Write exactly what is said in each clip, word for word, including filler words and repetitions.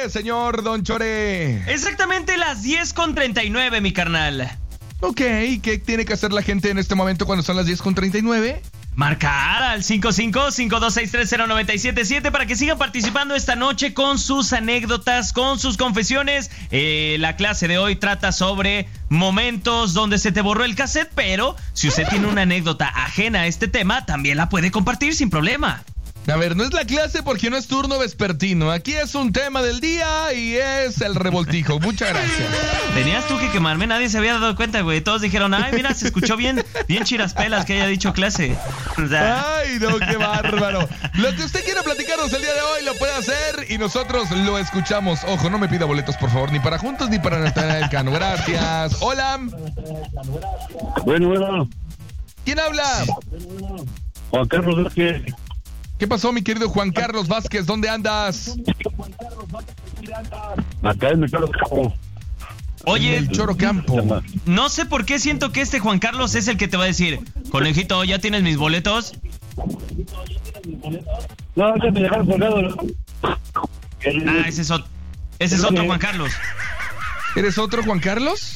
qué, señor Don Chore? Exactamente las diez con treinta y nueve, mi carnal. Ok, ¿qué tiene que hacer la gente en este momento cuando son las diez con treinta y nueve? Marcar al cinco cinco, cinco dos seis tres, cero nueve siete siete para que sigan participando esta noche con sus anécdotas, con sus confesiones. Eh, la clase de hoy trata sobre momentos donde se te borró el cassette, pero si usted tiene una anécdota ajena a este tema, también la puede compartir sin problema. A ver, no es la clase porque no es turno vespertino. Aquí es un tema del día y es el revoltijo. Muchas gracias. Tenías tú que quemarme, nadie se había dado cuenta, güey. Todos dijeron, ay, mira, se escuchó bien, bien chiraspelas que haya dicho clase. O sea... Ay, no, qué bárbaro. Lo que usted quiera platicarnos el día de hoy lo puede hacer y nosotros lo escuchamos. Ojo, no me pida boletos, por favor, ni para juntos ni para Natanael Cano. Gracias. Hola. Bueno, bueno. ¿Quién habla? Juan Carlos Vázquez. ¿Qué pasó, mi querido Juan Carlos Vázquez? ¿Dónde andas? Acá en el Choro Campo. Oye, el Choro Campo. No sé por qué siento que este Juan Carlos es el que te va a decir, conejito, ¿ya tienes mis boletos? No, ya me dejaron colgado, ¿no? Ah, ese es otro, ese es otro Juan Carlos. ¿Eres otro Juan Carlos?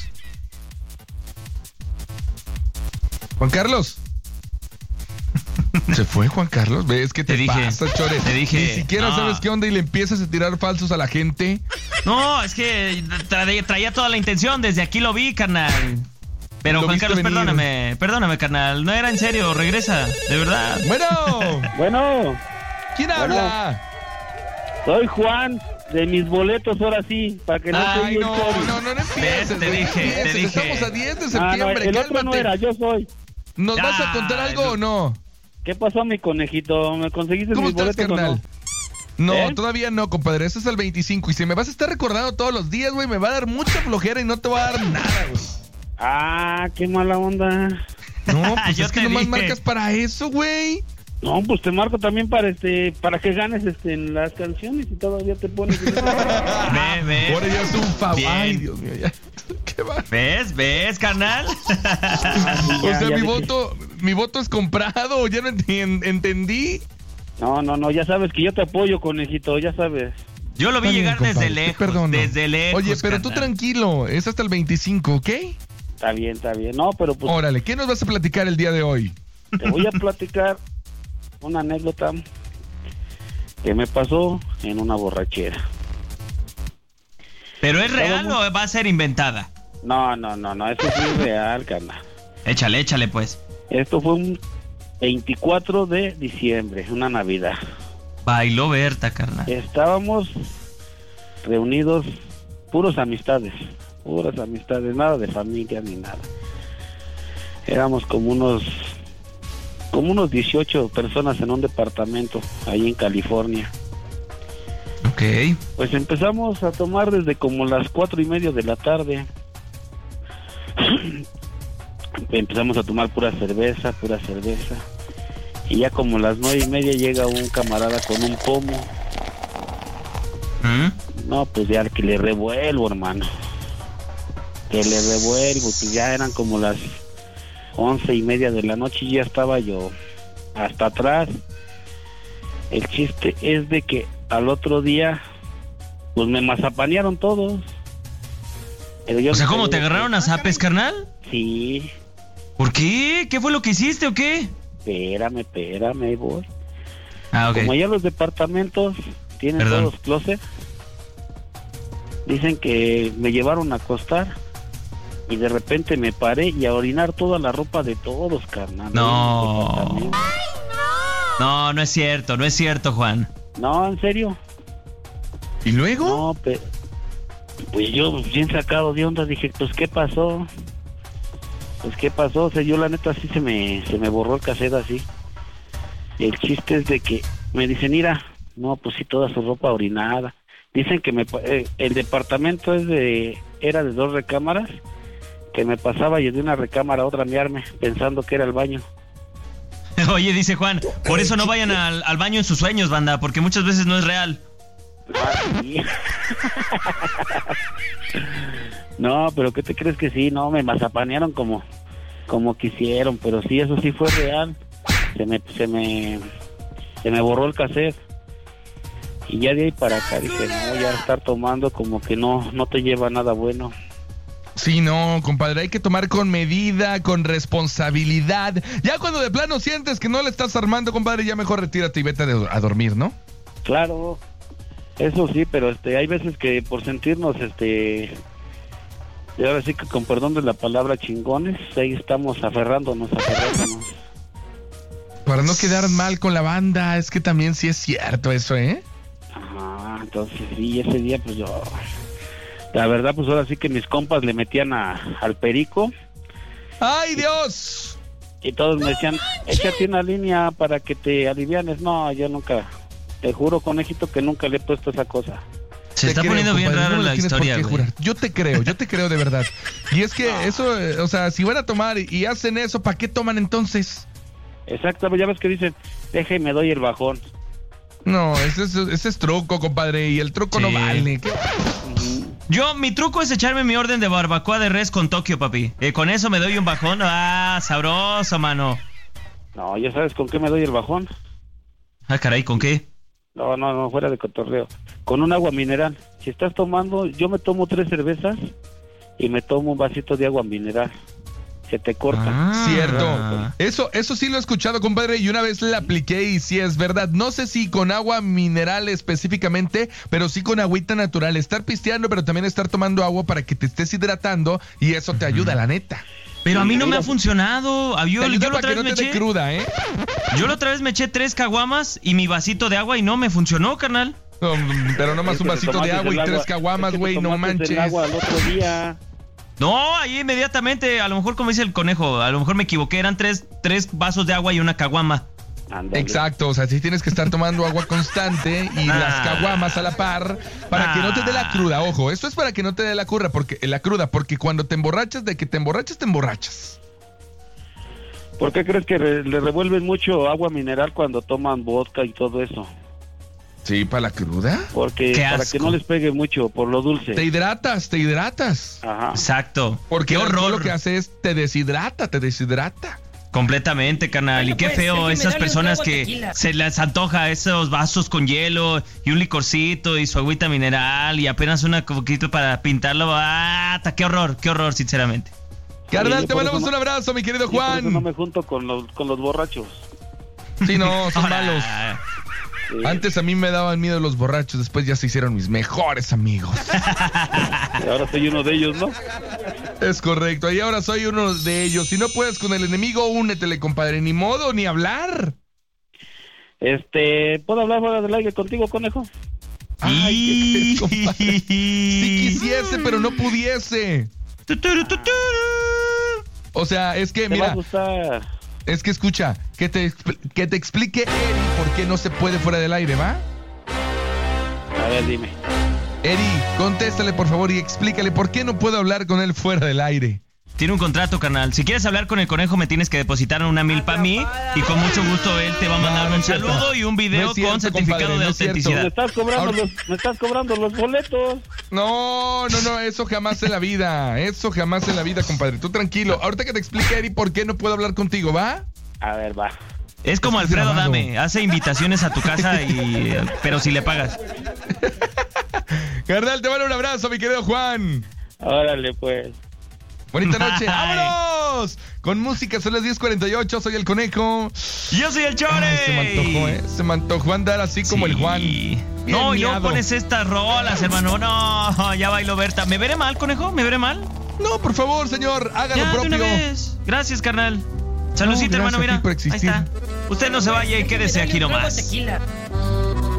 Juan Carlos. ¿Se fue Juan Carlos? ¿Ves qué te, te dije, pasa, Chore? Te dije. Ni siquiera no. sabes qué onda y le empiezas a tirar falsos a la gente. No, es que tra- traía toda la intención. Desde aquí lo vi, carnal. Pero Lo Juan viste Carlos, venir. perdóname. Perdóname, carnal. No era en serio. Regresa. De verdad. Bueno. Bueno. ¿Quién habla? Soy Juan. De mis boletos, ahora sí, para que no Ay, se no, no, no, no empieces. Ves, te no dije, empieces. te dije. Estamos a diez de Ah, no, septiembre, el otro cálmate. no era, yo soy. ¿Nos vas a contar algo Ay, o no? ¿Qué pasó, mi conejito? ¿Me conseguiste ¿Cómo mis estás, boletos carnal? o no? No, ¿Eh? todavía no, compadre. Este es el veinticinco. Y si me vas a estar recordando todos los días, güey, me va a dar mucha flojera y no te va a dar nada, güey. Ah, qué mala onda. No, pues Yo es que te nomás dije. marcas para eso, güey. No, pues te marco también para este, para que ganes este en las canciones y todavía te pones. Ve, ve. Ahora ya es un favor. Bien. Ay, Dios mío, ya. ¿Qué va? ¿Ves? ¿Ves, carnal? O sea, ya mi dije. voto, mi voto es comprado, ya no enti- entendí. No, no, no, ya sabes que yo te apoyo, conejito, ya sabes. Yo lo vi Está bien, llegar desde compadre, te lejos. perdono. Desde lejos. Oye, pero tú carnal. tranquilo, es hasta el veinticinco, ¿ok? Está bien, está bien. No, pero pues Órale, ¿qué nos vas a platicar el día de hoy? te voy a platicar una anécdota que me pasó en una borrachera. ¿Pero es real Estábamos- o va a ser inventada? No, no, no, no, eso sí es real, carnal. Échale, échale, pues. Esto fue un veinticuatro de diciembre, una Navidad. Bailó Berta, carnal. Estábamos reunidos, puros amistades, puras amistades, nada de familia ni nada. Éramos como unos, como unos dieciocho personas en un departamento ahí en California. Ok. Pues empezamos a tomar desde como las cuatro y media de la tarde. Empezamos a tomar pura cerveza, pura cerveza. Y ya como las nueve y media llega un camarada con un pomo. ¿Mm? No, pues ya que le revuelvo, hermano. Que le revuelvo, pues ya eran como las once y media de la noche y ya estaba yo hasta atrás. El chiste es de que al otro día, pues me mazapanearon todos. Pero yo O sea, no ¿cómo sé- te agarraron a zapes, carnal? Sí, ¿Por qué? ¿Qué fue lo que hiciste o qué? espérame, espérame, ahí voy. Ah, ok. Como allá los departamentos tienen Perdón. todos closets, dicen que me llevaron a acostar y de repente me paré y a orinar toda la ropa de todos, carnal. No. No, no es cierto, no es cierto, Juan. No, en serio. ¿Y luego? No, pero pues yo bien sacado de onda dije, pues ¿qué pasó? Pues ¿qué pasó? O sea, yo la neta sí se me se me borró el cassette así. Y el chiste es de que me dicen, mira, no, pues sí, toda su ropa orinada. Dicen que me pa- eh, el departamento es de era de dos recámaras, que me pasaba yo de una recámara a otra a mearme, pensando que era el baño. Oye, dice Juan, por eso no vayan al, al baño en sus sueños, banda, porque muchas veces no es real. Ah, sí. No, pero ¿qué te crees que sí? No, me mazapanearon como como quisieron, pero sí, eso sí fue real. Se me se me se me borró el cassette. Y ya de ahí para acá dije, no, ya estar tomando como que no, no te lleva a nada bueno. Sí, no, compadre, hay que tomar con medida, con responsabilidad. Ya cuando de plano sientes que no le estás armando, compadre, ya mejor retírate y vete a, a dormir, ¿no? Claro, eso sí, pero este, hay veces que por sentirnos, este, y ahora sí que con perdón de la palabra chingones, ahí estamos aferrándonos, aferrándonos. Para no quedar mal con la banda, es que también sí es cierto eso, ¿eh? Ajá, entonces sí, ese día pues yo, la verdad pues ahora sí que mis compas le metían a, al perico. ¡Ay, Dios! Y todos me decían, échate una línea para que te alivianes. No, yo nunca, te juro, conejito, que nunca le he puesto esa cosa. Se Te está creo, poniendo bien compadre, rara no me la lo tienes por historia, qué güey. jurar. Yo te creo, yo te creo de verdad. Y es que eso, eh, o sea, si van a tomar y, y hacen eso, ¿para qué toman entonces? Exacto, ya ves que dicen, deja y me doy el bajón. No, ese es, ese es truco, compadre, y el truco Sí. no vale. ¿Qué? Yo, mi truco es echarme mi orden de barbacoa de res con Tokio, papi. Eh, con eso me doy un bajón. Ah, sabroso, mano. No, ya sabes con qué me doy el bajón. Ah, caray, ¿con qué? No, no, no, fuera de cotorreo. Con un agua mineral. Si estás tomando, yo me tomo tres cervezas y me tomo un vasito de agua mineral. Se te corta. Ah. Cierto. Eso, eso sí lo he escuchado, compadre, y una vez la apliqué y sí es verdad. No sé si con agua mineral específicamente, pero sí con agüita natural. Estar pisteando, pero también estar tomando agua para que te estés hidratando y eso te ayuda, la neta. Pero a mí no me ha funcionado. Ah, Yo, Te ayuda yo la para otra que vez no me te dé eché, cruda, ¿eh? yo la otra vez me eché tres caguamas y mi vasito de agua y no me funcionó, carnal. No, pero nomás Es un que te vasito de tomaste agua el y tres agua- caguamas, es que te güey, no tomaste manches. el agua al otro día. No, ahí inmediatamente, a lo mejor como dice el conejo, a lo mejor me equivoqué, eran tres, tres vasos de agua y una caguama. Ándale. Exacto, o sea, sí tienes que estar tomando agua constante y Ah. las caguamas a la par para que no te dé la cruda. Ojo, esto es para que no te dé la cruda, porque la cruda, porque cuando te emborrachas, de que te emborrachas, te emborrachas. ¿Por qué crees que re- le revuelven mucho agua mineral cuando toman vodka y todo eso? Sí, para la cruda. Porque Qué para asco. que no les pegue mucho por lo Te dulce. hidratas, te hidratas. Ajá. Exacto. Porque qué el alcohol horror. lo que hace es te deshidrata, te deshidrata. Completamente, carnal. Bueno, y qué pues, feo déjeme esas darle un personas trago a que tequila. se les antoja esos vasos con hielo y un licorcito y su agüita mineral y apenas una poquito para pintarlo. ¡Ah! ¡Qué horror! ¡Qué horror, sinceramente! Carnal, yo te por mandamos eso un no- abrazo, mi querido Y por eso no Juan. me junto con los, con los borrachos. Sí, no, son Ahora, malos. Sí. Antes a mí me daban miedo los borrachos, después ya se hicieron mis mejores amigos. Y ahora soy uno de ellos, ¿no? Es correcto, y ahora soy uno de ellos. Si no puedes con el enemigo, únetele, compadre. Ni modo, ni hablar. Este, ¿puedo hablar fuera del aire contigo, conejo? Ay, ¿qué crees, compadre? Si quisiese, pero no pudiese. Tuturu, tuturu. O sea, es que, Te va a mira, gustar. es que escucha, que te, expl- que te explique Eri por qué no se puede fuera del aire, ¿va? A ver, dime. Eri, contéstale, por favor, y explícale por qué no puedo hablar con él fuera del aire. Tiene un contrato, carnal. Si quieres hablar con el conejo, me tienes que depositar una milpa a mí y con mucho gusto él te va a mandar No, no un es cierto. saludo y un video No es cierto, con certificado compadre, de no es cierto. Me autenticidad. estás cobrando Ahora- los, me estás cobrando los boletos. No, no, no, eso jamás en la vida. Eso jamás en la vida, compadre. Tú tranquilo. Ahorita que te explique, Eri, por qué no puedo hablar contigo, ¿va? A ver, va. Es como Es que es Alfredo grabado. Dame, hace invitaciones a tu casa y pero si le pagas. Carnal, te mando un abrazo, mi querido Juan. Órale, pues. Bonita noche. Ay. ¡Vámonos! Con música, son las diez cuarenta y ocho. Soy el conejo. Yo soy el Chore. Ay, se me antojó, ¿eh? Se me antojó andar así como el Juan. Sí. Bien No, yo miado. pones estas rolas, hermano. No, ya bailo Berta. ¿Me veré mal, conejo? ¿Me veré mal? No, por favor, señor, haga Ya, lo de propio. una vez. Gracias, carnal. Saludcita, No, gracias hermano, a ti mira. por Ahí existir. está. Usted no se vaya y quédese aquí Dale un trago a nomás. tequila.